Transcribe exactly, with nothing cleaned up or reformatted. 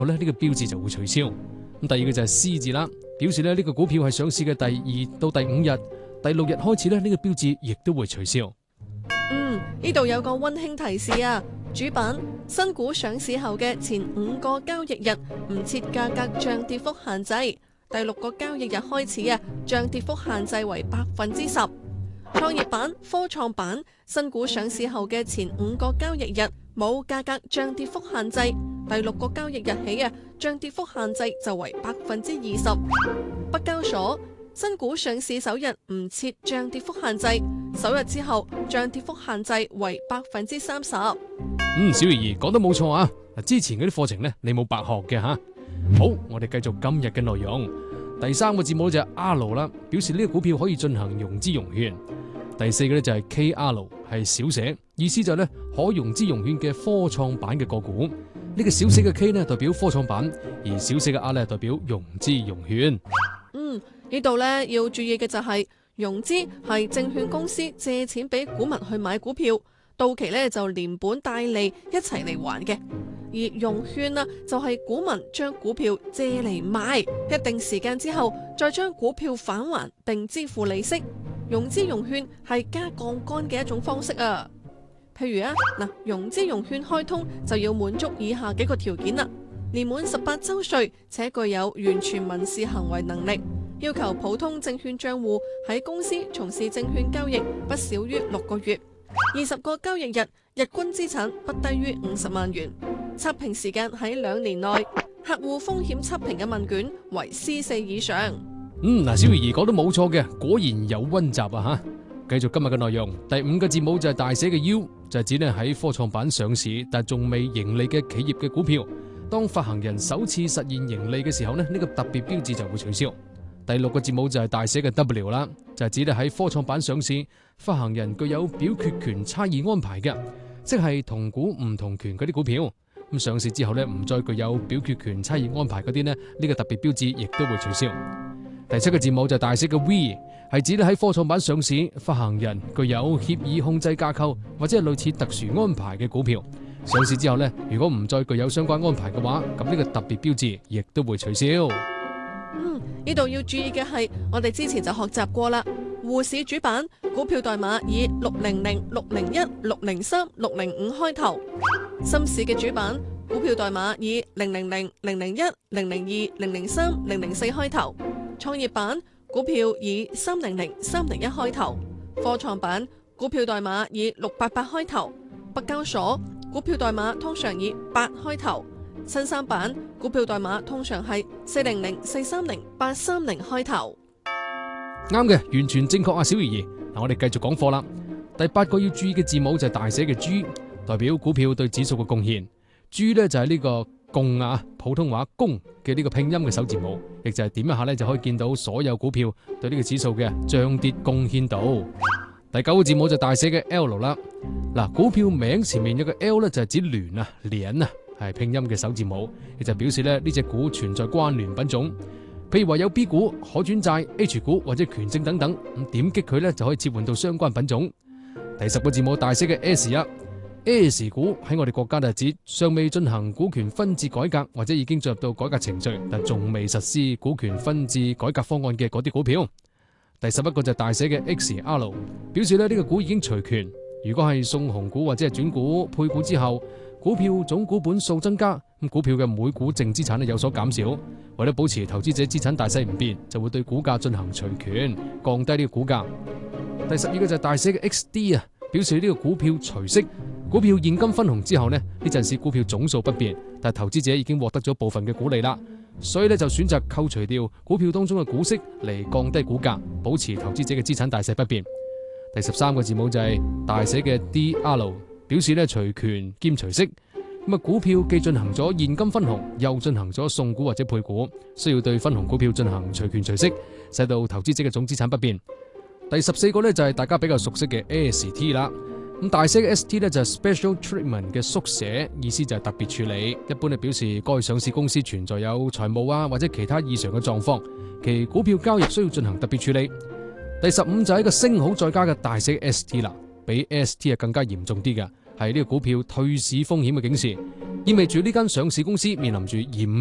好咧，呢個標誌就會取消。咁第二個就係 C 字啦，表示咧呢個股票係上市嘅第二到第五日、第六日開始咧，呢個標誌亦都會取消。 嗯，呢度有個溫馨提示啊，主板新股上市後嘅前五個交易日唔設價格漲跌幅限制，第六個交易日開始啊，漲跌幅限制為百分之十。創業板、科創板新股上市後嘅前五個交易日冇價格漲跌幅限制，第六個交易日起啊，漲跌幅限制就為百分之二十。北交所新股上市首日唔設漲跌幅限制，首日之後漲跌幅限制為百分之三十。 嗯，小儀兒講得冇錯啊！之前嗰啲課程呢，你冇白學嘅吓。好，我哋繼續今日嘅內容。第三個字母就係 R 啦，表示呢個股票可以進行融資融券。第四個咧就係 K R， 係小寫，意思就係咧可融資融券嘅科創板嘅個股。呢個小寫嘅 K 呢代表科創板，而小寫嘅 R 咧代表融資融券。 嗯，呢度咧要注意嘅就係、是、融資係證券公司借錢俾股民去買股票，到期咧就連本帶利一齊嚟還嘅。而融券啊，就係股民將股票借嚟賣，一定時間之後再將股票返還並支付利息。融資融券係加槓桿嘅一種方式啊。譬如啊，嗱，融資融券開通就要滿足以下幾個條件啦：年滿十八周歲且具有完全民事行為能力，要求普通證券賬戶喺公司從事證券交易不少於六個月，二十個交易日日均資產不低於五十萬元。測評時間喺兩年內，客戶風險測評嘅問卷為 C 四以上。 嗯，嗱，小儀兒講得冇錯嘅，果然有溫習啊吓。繼續今日嘅內容，第五個字母就係大寫嘅 U， 就係指咧喺科創板上市但仲未盈利嘅企業嘅股票，當發行人首次實現盈利嘅時候呢，呢個特別標誌就會取消。第六個字母就係大寫嘅 W 啦，就係指咧喺科創板上市，發行人具有表決權差異安排嘅，即係同股唔同權嗰啲股票。咁上市之後呢，唔再具有表決權差異安排嗰啲呢，呢個特別標誌亦都會取消。第七個字母就係大寫嘅 V， 係指咧喺科創板上市，發行人具有協議控制架構或者係類似特殊安排嘅股票。上市之後呢，如果唔再具有相關安排嘅話，咁呢個特別標誌亦都會取消。 嗯，呢度要注意嘅係，我哋之前就學習過啦。滬市主板股票代碼以六零零、六零一、六零三、六零五開頭；深市嘅主板股票代碼以零零零、零零一、零零二、零零三、零零四開頭；創業板股票以三零零、三零一開頭；科創板股票代碼以六八八開頭；北交所股票代碼通常以八開頭；新三板股票代碼通常係四零零、四三零、八三零開頭。 啱嘅，完全正確啊，小儀儀。嗱，我哋繼續講課啦。第八個要注意嘅字母就係大寫嘅 G， 代表股票對指數嘅貢獻。G 呢就係呢個共啊，普通話共嘅呢個拼音嘅首字母，亦就係點一下呢就可以見到所有股票對呢個指數嘅漲跌貢獻度。第九個字母就大寫嘅 L 啦。嗱，股票名前面有個 L 呢就係指聯啊，聯啊係拼音嘅首字母，亦就表示咧呢隻股存在關聯品種。譬如話有 B 股、可轉債、H 股或者權證等等，咁點擊佢咧就可以切換到相關品種。第十個字母大寫嘅 S 啊 ，S 股喺我哋國家就係指尚未進行股權分置改革或者已經進入到改革程序，但仲未實施股權分置改革方案嘅嗰啲股票。第十一個就係大寫嘅 X R， 表示咧呢個股已經除權。如果係送紅股或者係轉股配股之後，股票總股本數增加，咁股票嘅每股淨資產咧有所減少。為咗保持投資者資產大細唔變，就會對股價進行除權，降低呢個股價。第十二個就係大寫嘅 X D 啊，表示呢個股票除息，股票現金分紅之後呢，呢陣時股票總數不變，但係投資者已經獲得咗部分嘅股利啦，所以咧就選擇扣除掉股票當中嘅股息嚟降低股價，保持投資者嘅資產大細不變。第十三個字母就係大寫嘅 D R， 表示咧除權兼除息。咁啊，股票既進行咗現金分紅，又進行咗送股或者配股，需要對分紅股票進行除權除息，使到投資者嘅總資產不變。第十四個呢，就係大家比較熟悉嘅 S T 啦。咁大寫嘅 S T 呢，就係 Special Treatment 嘅縮寫，意思就係特別處理，一般係表示該上市公司存在有財務啊或者其他異常嘅狀況，其股票交易需要進行特別處理。第十五就係一個星號再加嘅大寫 S T 啦，比 S T 係更加嚴重啲嘅。係呢個股票退市風險嘅警示， 意味住呢間上市公司面臨住嚴